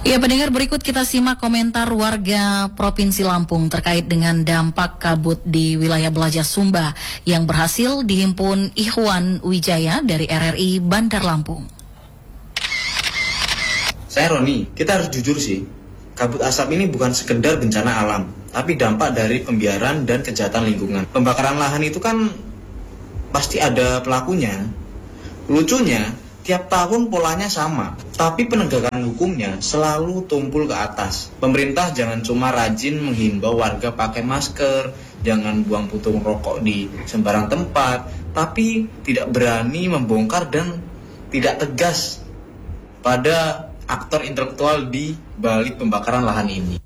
Ya, pendengar, berikut kita simak komentar warga Provinsi Lampung terkait dengan dampak kabut di wilayah Belaja Sumba yang berhasil dihimpun Ikhwan Wijaya dari RRI Bandar Lampung. Saya Roni, kita harus jujur sih, kabut asap ini bukan sekedar bencana alam, tapi dampak dari pembiaran dan kejahatan lingkungan. Pembakaran lahan itu kan pasti ada pelakunya. Lucunya, tiap tahun polanya sama, tapi penegakan hukumnya selalu tumpul ke atas. Pemerintah jangan cuma rajin menghimbau warga pakai masker, jangan buang puntung rokok di sembarang tempat, tapi tidak berani membongkar dan tidak tegas pada aktor intelektual di balik pembakaran lahan ini.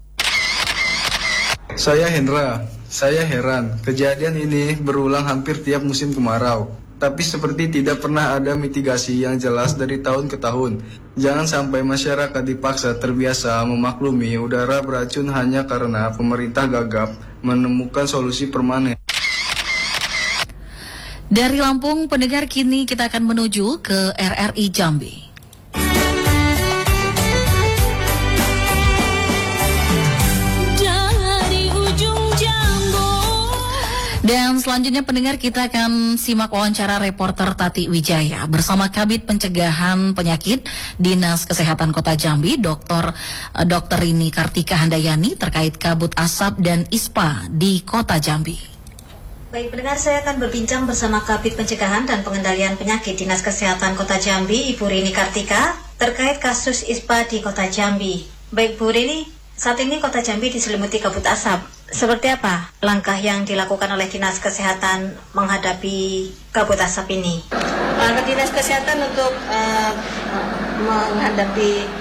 Saya Hendra, saya heran, kejadian ini berulang hampir tiap musim kemarau. Tapi seperti tidak pernah ada mitigasi yang jelas dari tahun ke tahun. Jangan sampai masyarakat dipaksa terbiasa memaklumi udara beracun hanya karena pemerintah gagap menemukan solusi permanen. Dari Lampung, pendengar, kini kita akan menuju ke RRI Jambi. Dan selanjutnya, pendengar, kita akan simak wawancara reporter Tati Wijaya bersama Kabid Pencegahan Penyakit Dinas Kesehatan Kota Jambi, Dr. Rini Kartika Handayani terkait kabut asap dan ISPA di Kota Jambi. Baik pendengar, saya akan berbincang bersama Kabid Pencegahan dan Pengendalian Penyakit Dinas Kesehatan Kota Jambi, Ibu Rini Kartika, terkait kasus ISPA di Kota Jambi. Baik Bu Rini, saat ini Kota Jambi diselimuti kabut asap. Seperti apa langkah yang dilakukan oleh Dinas Kesehatan menghadapi kabut asap ini? Langkah Dinas Kesehatan untuk menghadapi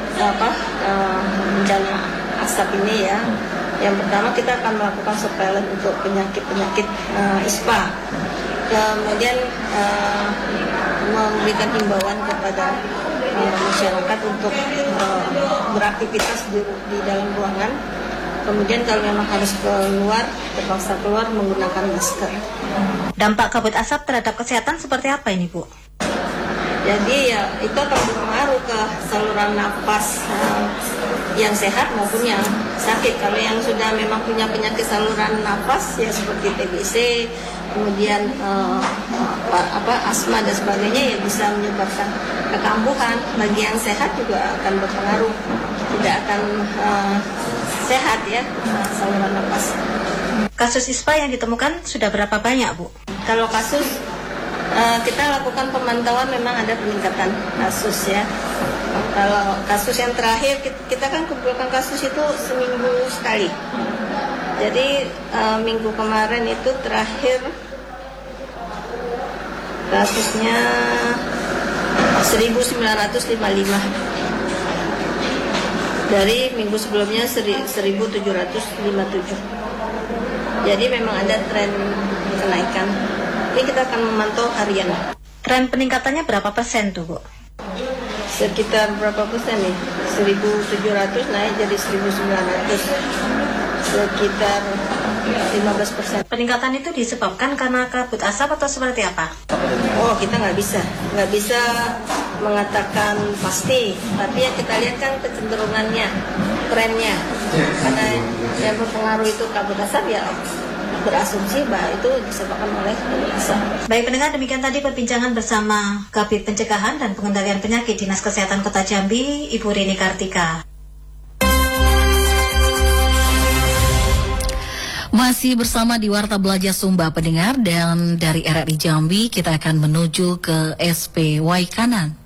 bencana asap ini ya. Yang pertama, kita akan melakukan surveillance untuk penyakit-penyakit ISPA. Kemudian memberikan himbauan kepada masyarakat untuk beraktivitas di dalam ruangan. Kemudian kalau memang harus keluar, terpaksa keluar menggunakan masker. Dampak kabut asap terhadap kesehatan seperti apa ini, Bu? Jadi ya itu akan berpengaruh ke saluran nafas yang sehat maupun yang sakit. Kalau yang sudah memang punya penyakit saluran nafas ya seperti TBC, kemudian asma dan sebagainya, ya bisa menyebabkan kekambuhan. Bagi yang sehat juga akan berpengaruh, tidak akan sehat ya saluran nafas. Kasus ISPA yang ditemukan sudah berapa banyak, Bu? Kalau kasus kita lakukan pemantauan, memang ada peningkatan kasus ya. Kalau kasus yang terakhir, kita kan kumpulkan kasus itu seminggu sekali. Jadi minggu kemarin itu terakhir kasusnya 1955. Dari minggu sebelumnya 1757. Jadi memang ada tren kenaikan. Ini kita akan memantau harian. Tren peningkatannya berapa persen tuh, Bu? Sekitar berapa persen nih? 1700 naik jadi 1900. Sekitar 15%. Peningkatan itu disebabkan karena kabut asap atau seperti apa? Oh, kita nggak bisa mengatakan pasti, tapi yang kita lihat kan kecenderungannya, trennya. Karena yang berpengaruh itu kabut asap, ya berasumsi bahwa itu disebabkan oleh kabut asap. Baik pendengar, demikian tadi perbincangan bersama Kabid Pencegahan dan Pengendalian Penyakit Dinas Kesehatan Kota Jambi, Ibu Rini Kartika. Masih bersama di Warta Belaja Sumba, pendengar, dan dari RRI Jambi kita akan menuju ke SPY Kanan.